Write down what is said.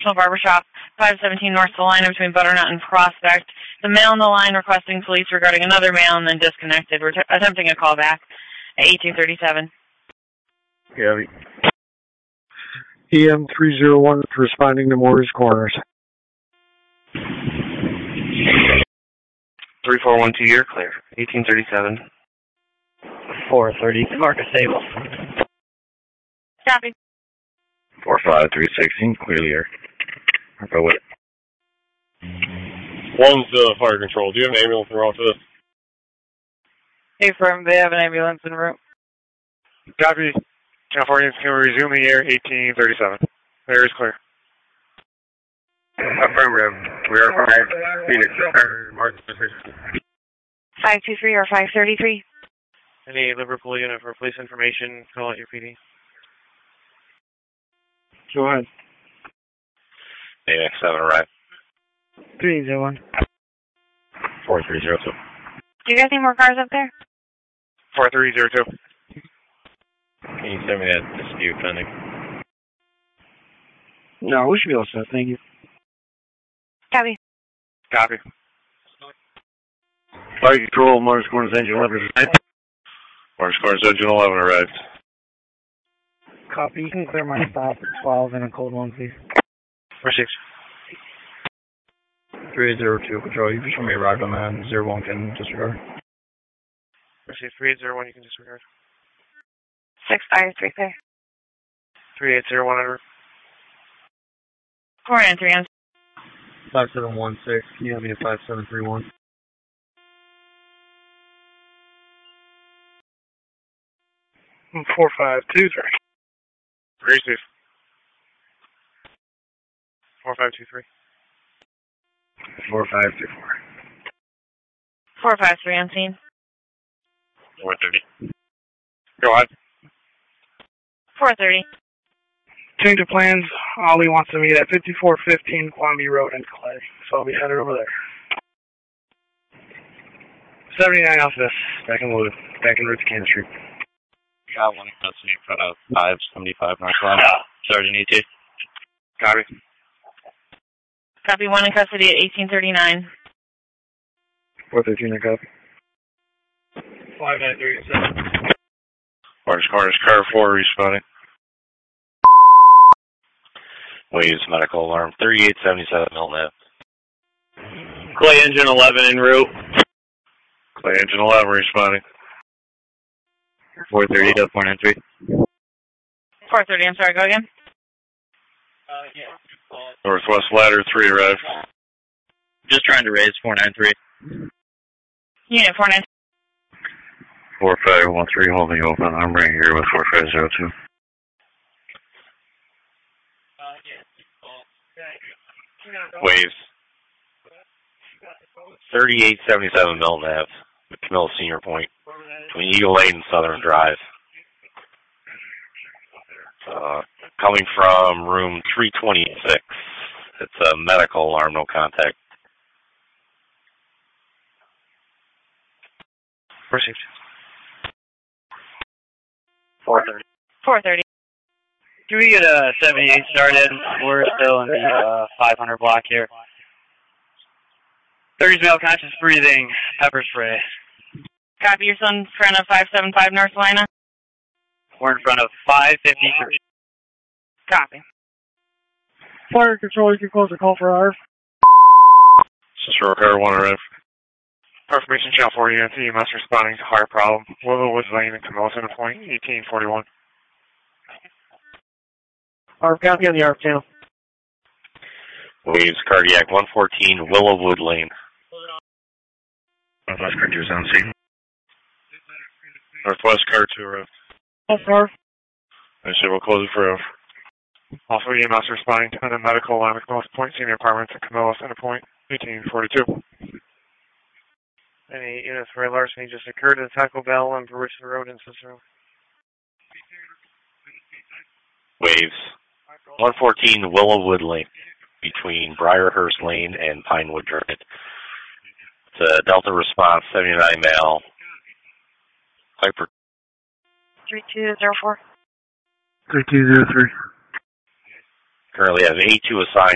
National Barbershop, 517 North Salina between Butternut and Prospect. The male on the line requesting police regarding another male and then disconnected. We're attempting a call back at 1837. Yeah. EM 301 responding to Moore's Corners. 3412, you're clear. 1837. 430, Marcus Stable. Copy. 45316, clearly here. I'll go with it. One's fire control. Do you have an ambulance en route to this? Hey, firm, they have an ambulance en route. Copy. California, can we resume the air? 1837. The air is clear. Affirmative. We are 5 Phoenix. Marcus. 523 or 533? Any Liverpool unit for police information, call out your PD. Go ahead. AX 7 arrive. 301. 4302. Do you guys need more cars up there? 4302. Can you send me that dispute pending? No, we should be all set. Thank you. Copy. Copy. Fire control, Mars Corners engine 11. Mars Corners engine 11 arrived. Copy. You can clear my stop 12 and a cold one, please. 46. 302, Control. You just want me to arrive on that. 01 can disregard. 3801, you can disregard. 6533 clear. 3801 under. 493 on. 5716. Can you have me at 5731? I'm 4523. Receive. 4523. 4524. 453 on scene. 430. Go ahead. 430. Change of plans. Ollie wants to meet at 5415 Quamby Road in Clay, so I'll be headed over there. 79 off this. Back in route to Kansas Street. Got one in custody in front of 575 Northwest. Sergeant ET. Copy. Copy, one in custody at 1839. 413, I copy. 5937. Orange Corners, car 4 responding. Waves medical alarm 3877 Milton Ave. Clay engine 11 en route. Clay engine 11 responding. 430 to 493. 430, I'm sorry, go again. Northwest ladder 3 arrived. Just trying to raise 493. Unit 49. 4513 holding open. I'm right here with 4502. Waves 3877 Milton Ave, Camilla Senior Point, between Eagle Lane and Southern Drive. Coming from room 326. It's a medical alarm, no contact. Received. 430. 430. Can we get a 78 started? We're still in the 500 block here. 30's male conscious breathing, pepper spray. Copy, you're still in front of 575 North Salina. We're in front of 553. Copy. Fire control, you can close the call for ours. Cicero car 1 arrived. Information channel 4 units, EMS responding to heart problem. Willowwood Lane and Camilla Center Point, 1841. ARP copy on the ARP channel. Waves cardiac 114 Willowwood Lane. Northwest car 2 is on scene. Northwest car 2 arrived. Yes, sir. I said we'll close it for Also EMS responding to the medical alarm at Camilla Point Senior Apartments at Camilla Center Point, 1842. Any units for a larceny just occurred at Taco Bell on Richardson Road in Cicero. Waves 114 Willowwood Lane, between Briarhurst Lane and Pinewood Drive. It's a Delta response, 79 male. Piper. 3204. 3203. Currently has A2 assigned